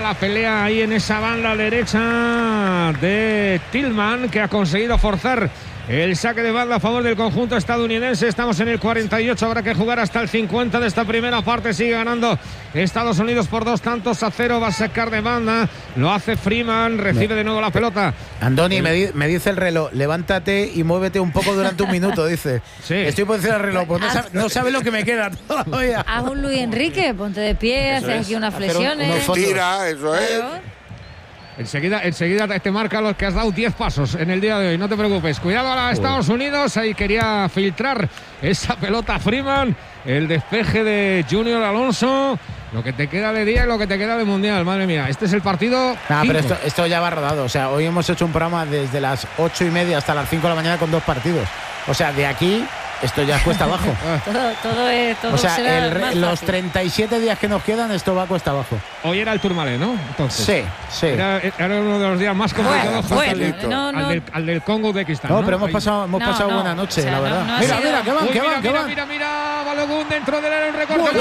La pelea ahí en esa banda derecha de Tillman, que ha conseguido forzar el saque de banda a favor del conjunto estadounidense. Estamos en el 48, habrá que jugar hasta el 50 de esta primera parte. Sigue ganando Estados Unidos por 2-0. Va a sacar de banda, lo hace Freeman, recibe de nuevo la pelota. Andoni, me dice el reloj, levántate y muévete un poco durante un minuto, dice. Sí. Estoy por decir el reloj, pues no sabe lo que me queda todavía. Haz un Luis Enrique, ponte de pie, haces aquí unas flexiones. Tira, eso es. Enseguida te marca los que has dado 10 pasos en el día de hoy, no te preocupes. Cuidado a Estados Unidos, ahí quería filtrar esa pelota Freeman, el despeje de Junior Alonso. Lo que te queda de día y lo que te queda de mundial, madre mía. Este es el partido. Pero esto ya va rodado. O sea, hoy hemos hecho un programa desde las 8:30 hasta las 5 de la mañana con 2 partidos. O sea, de aquí esto ya cuesta abajo. todo o sea, será los 37 días que nos quedan, esto va cuesta abajo. Hoy era el Tourmalet, ¿no? Entonces, sí. Era uno de los días más complicados al del Congo de Uzbekistán. No, pero hemos pasado buena noche, la verdad. Mira, que van. Mira, Balogun dentro del área, un recorte. Bueno.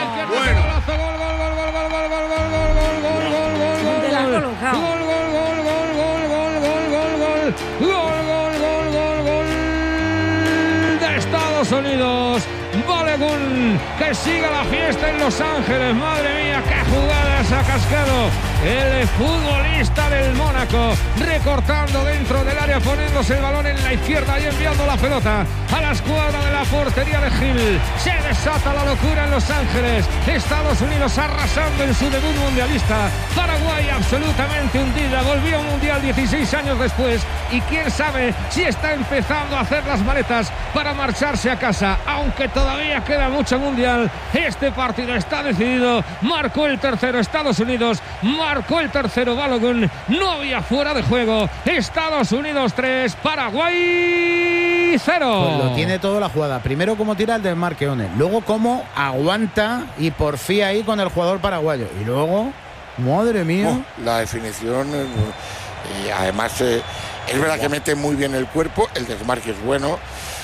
Estados Unidos, Balogun, que siga la fiesta en Los Ángeles. Madre mía, qué jugadas ha cascado el futbolista del Mónaco, recortando dentro del área, poniéndose el balón en la izquierda y enviando la pelota a la escuadra de la portería de Gil. Se desata la locura en Los Ángeles. Estados Unidos arrasando en su debut mundialista. Paraguay absolutamente hundida, volvió a un mundial 16 años después y quién sabe si está empezando a hacer las maletas para marcharse a casa, aunque todavía queda mucho mundial. Este partido está decidido. Marcó el tercero Estados Unidos, marcó el tercero Balogun, no había fuera de juego. Estados Unidos 3, Paraguay 0. Pues lo tiene todo la jugada. Primero cómo tira el desmarqueone, luego cómo aguanta y porfía ahí con el jugador paraguayo, y luego, madre mía, la definición. Además es verdad que mete muy bien el cuerpo, el desmarque es bueno.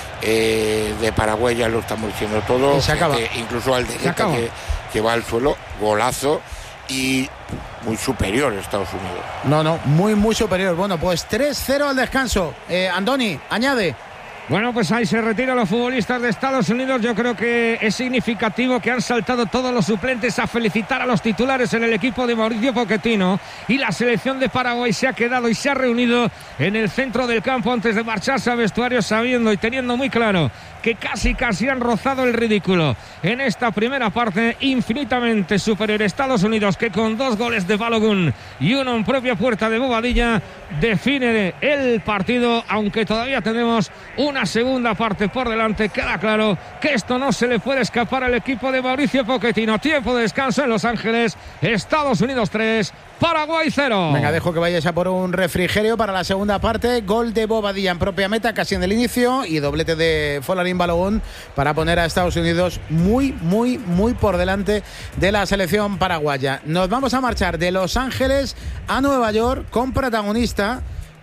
De Paraguay ya lo estamos diciendo todo, incluso al derecha que va al suelo, golazo, y muy superior a Estados Unidos. No, muy superior. Bueno, pues 3-0 al descanso. Andoni, añade. Bueno, pues ahí se retiran los futbolistas de Estados Unidos. Yo creo que es significativo que han saltado todos los suplentes a felicitar a los titulares en el equipo de Mauricio Pochettino, y la selección de Paraguay se ha quedado y se ha reunido en el centro del campo antes de marcharse a vestuario, sabiendo y teniendo muy claro que casi han rozado el ridículo en esta primera parte. Infinitamente superior Estados Unidos, que con 2 goles de Balogun y uno en propia puerta de Bobadilla define el partido, aunque todavía tenemos una segunda parte por delante. Queda claro que esto no se le puede escapar al equipo de Mauricio Pochettino. Tiempo de descanso en Los Ángeles. Estados Unidos 3, Paraguay 0. Venga, dejo que vayáis a por un refrigerio para la segunda parte. Gol de Bobadilla en propia meta, casi en el inicio, y doblete de Folarin Balogun para poner a Estados Unidos muy por delante de la selección paraguaya. Nos vamos a marchar de Los Ángeles a Nueva York con protagonista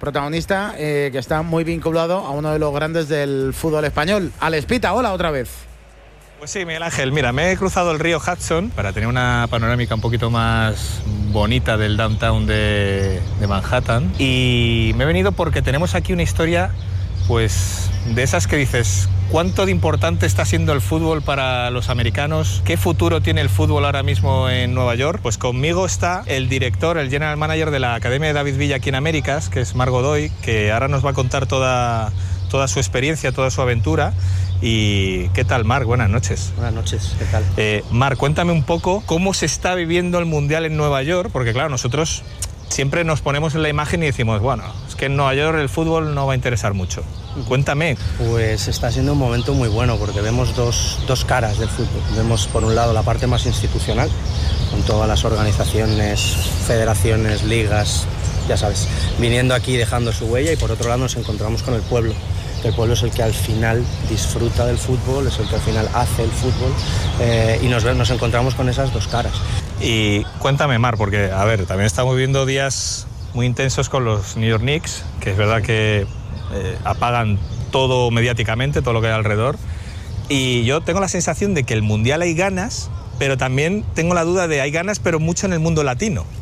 que está muy vinculado a uno de los grandes del fútbol español. Alex Pita, hola otra vez. Pues sí, Miguel Ángel, mira, me he cruzado el río Hudson para tener una panorámica un poquito más bonita del downtown de Manhattan, y me he venido porque tenemos aquí una historia, pues, de esas que dices, ¿cuánto de importante está siendo el fútbol para los americanos? ¿Qué futuro tiene el fútbol ahora mismo en Nueva York? Pues conmigo está el director, el general manager de la Academia de David Villa aquí en Américas, que es Marc Godoy, que ahora nos va a contar toda su experiencia, toda su aventura. ¿Y qué tal, Marc? Buenas noches. Buenas noches, ¿qué tal? Marc, cuéntame un poco cómo se está viviendo el Mundial en Nueva York, porque claro, nosotros siempre nos ponemos en la imagen y decimos, bueno, es que en Nueva York el fútbol no va a interesar mucho. Cuéntame. Pues está siendo un momento muy bueno, porque vemos dos caras del fútbol. Vemos por un lado la parte más institucional, con todas las organizaciones, federaciones, ligas, ya sabes, viniendo aquí dejando su huella, y por otro lado nos encontramos con el pueblo. El pueblo es el que al final disfruta del fútbol, es el que al final hace el fútbol, y nos encontramos con esas dos caras. Y cuéntame, Marc, porque, a ver, también estamos viviendo días muy intensos con los New York Knicks, que es verdad que apagan todo mediáticamente, todo lo que hay alrededor, y yo tengo la sensación de que el Mundial hay ganas, pero también tengo la duda de hay ganas, pero mucho en el mundo latino.